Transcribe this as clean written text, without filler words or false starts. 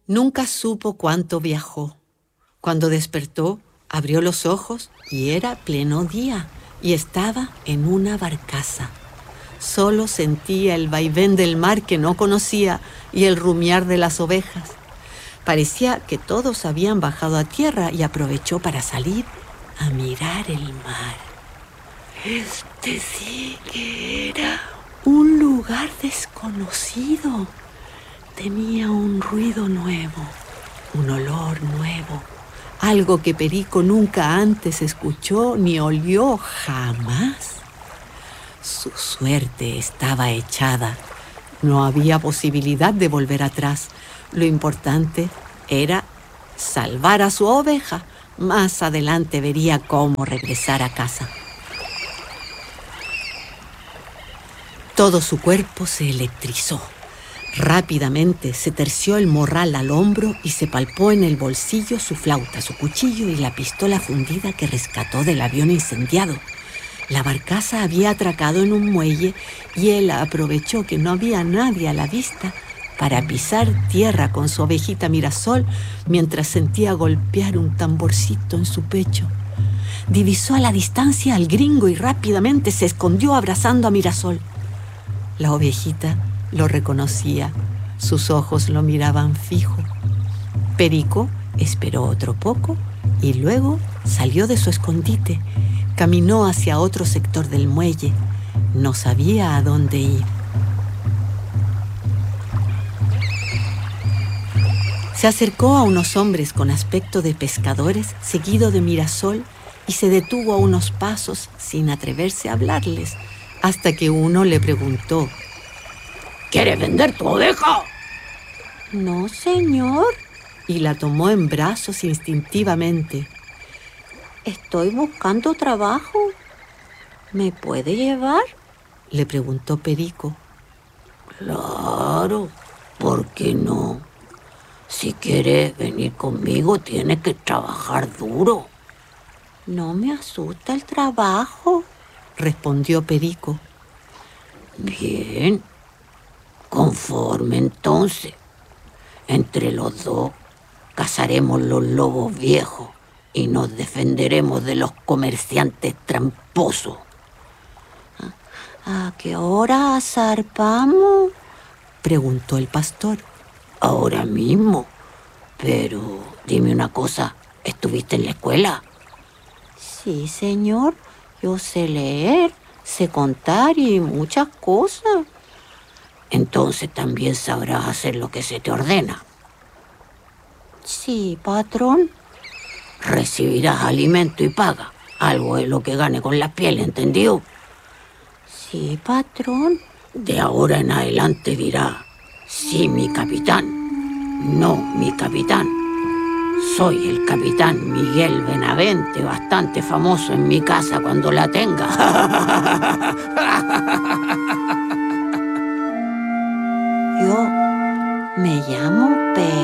Nunca supo cuánto viajó. Cuando despertó, abrió los ojos y era pleno día y estaba en una barcaza. Solo sentía el vaivén del mar que no conocía y el rumiar de las ovejas. Parecía que todos habían bajado a tierra y aprovechó para salir a mirar el mar. Este sí que era un lugar desconocido. Tenía un ruido nuevo, un olor nuevo, algo que Perico nunca antes escuchó ni olió jamás. Su suerte estaba echada. No había posibilidad de volver atrás. Lo importante era salvar a su oveja. Más adelante vería cómo regresar a casa. Todo su cuerpo se electrizó. Rápidamente se terció el morral al hombro y se palpó en el bolsillo su flauta, su cuchillo y la pistola fundida que rescató del avión incendiado. La barcaza había atracado en un muelle y él aprovechó que no había nadie a la vista para pisar tierra con su ovejita Mirasol mientras sentía golpear un tamborcito en su pecho. Divisó a la distancia al gringo y rápidamente se escondió abrazando a Mirasol. La ovejita lo reconocía, sus ojos lo miraban fijo. Perico esperó otro poco y luego salió de su escondite. Caminó hacia otro sector del muelle. No sabía a dónde ir. Se acercó a unos hombres con aspecto de pescadores, seguido de Mirasol, y se detuvo a unos pasos sin atreverse a hablarles, hasta que uno le preguntó: ¿Quieres vender tu oveja? No, señor. Y la tomó en brazos instintivamente. Estoy buscando trabajo. ¿Me puede llevar? Le preguntó Perico. Claro, ¿por qué no? Si quieres venir conmigo, tienes que trabajar duro. No me asusta el trabajo, respondió Perico. Bien, conforme entonces. Entre los dos cazaremos los lobos viejos y nos defenderemos de los comerciantes tramposos. ¿A qué hora zarpamos?, preguntó el pastor. Ahora mismo. Pero dime una cosa, ¿estuviste en la escuela? Sí, señor. Yo sé leer, sé contar y muchas cosas. Entonces también sabrás hacer lo que se te ordena. Sí, patrón. Recibirás alimento y paga. Algo es lo que gane con la piel, ¿entendió? Sí, patrón. De ahora en adelante dirá: sí, mi capitán. No, mi capitán. Soy el capitán Miguel Benavente, bastante famoso en mi casa cuando la tenga. Yo me llamo